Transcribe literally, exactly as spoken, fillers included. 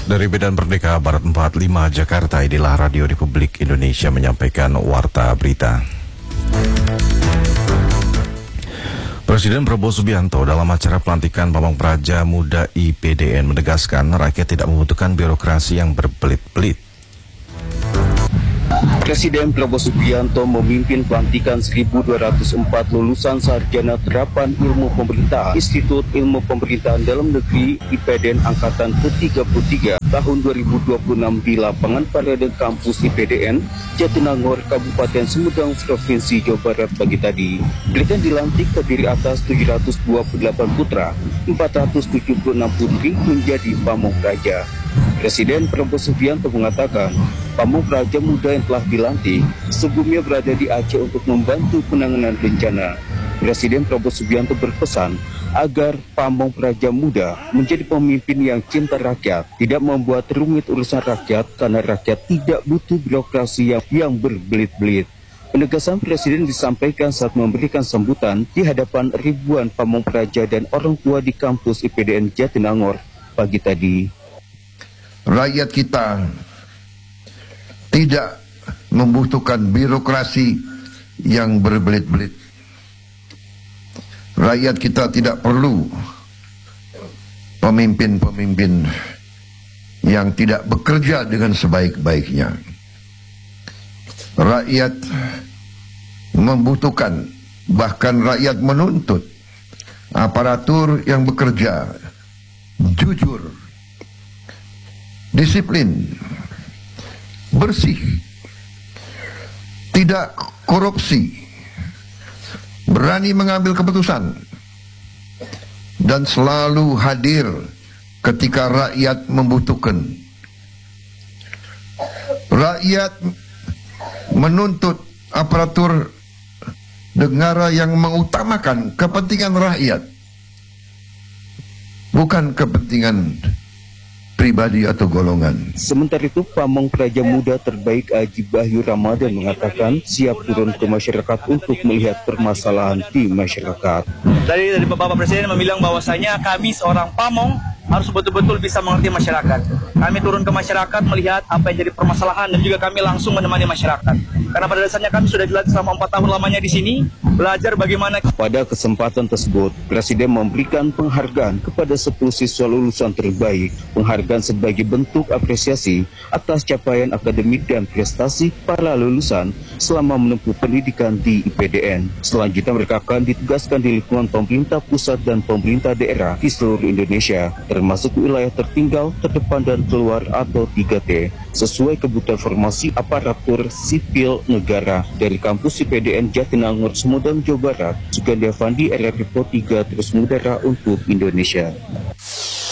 Dari Medan Merdeka Barat empat puluh lima Jakarta, inilah Radio Republik Indonesia menyampaikan warta berita. Presiden Prabowo Subianto dalam acara pelantikan Pamong Praja Muda I P D N menegaskan rakyat tidak membutuhkan birokrasi yang berbelit-belit. Presiden Prabowo Subianto memimpin pelantikan seribu dua ratus empat lulusan sarjana terapan ilmu pemerintahan Institut Ilmu Pemerintahan Dalam Negeri I P D N Angkatan ke tiga puluh tiga tahun dua ribu dua puluh enam di lapangan parade kampus I P D N Jatinangor, Kabupaten Sumedang, Provinsi Jawa Barat pagi tadi. Mereka dilantik terdiri atas tujuh ratus dua puluh delapan putra, empat ratus tujuh puluh enam putri menjadi Pamong Praja. Presiden Prabowo Subianto mengatakan, Pamong Praja Muda yang telah dilantik sebelumnya berada di Aceh untuk membantu penanganan bencana. Presiden Prabowo Subianto berpesan agar Pamong Praja Muda menjadi pemimpin yang cinta rakyat, tidak membuat rumit urusan rakyat karena rakyat tidak butuh birokrasi yang, yang berbelit-belit. Penegasan Presiden disampaikan saat memberikan sambutan di hadapan ribuan Pamong Praja dan orang tua di kampus I P D N Jatinangor pagi tadi. Rakyat kita tidak membutuhkan birokrasi yang berbelit-belit. Rakyat kita tidak perlu pemimpin-pemimpin yang tidak bekerja dengan sebaik-baiknya. Rakyat membutuhkan, bahkan rakyat menuntut aparatur yang bekerja jujur, disiplin, bersih, tidak korupsi, berani mengambil keputusan, dan selalu hadir ketika rakyat membutuhkan. Rakyat menuntut aparatur negara yang mengutamakan kepentingan rakyat, bukan kepentingan pribadi atau golongan. Sementara itu, Pamong Praja Muda terbaik Aji Bahyu Ramadan mengatakan siap turun ke masyarakat untuk melihat permasalahan di masyarakat. Dari dari Bapak Presiden membilang bahwasanya kami seorang Pamong harus betul-betul bisa mengerti masyarakat. Kami turun ke masyarakat melihat apa yang jadi permasalahan dan juga kami langsung menemani masyarakat. Karena pada dasarnya kami sudah dilatih selama empat tahun lamanya di sini, belajar bagaimana. Pada kesempatan tersebut, Presiden memberikan penghargaan kepada sepuluh siswa lulusan terbaik. Penghargaan sebagai bentuk apresiasi atas capaian akademik dan prestasi para lulusan selama menempuh pendidikan di I P D N. Selanjutnya mereka akan ditugaskan di lingkungan pemerintah pusat dan pemerintah daerah di seluruh Indonesia, termasuk wilayah tertinggal, terdepan, dan keluar atau tiga T, sesuai kebutuhan formasi aparatur sipil negara. Dari kampus I P D N Jatinangor, Sumedang, Jawa Barat, Sugandi Avandi, R R I P O tiga terus mengudara untuk Indonesia.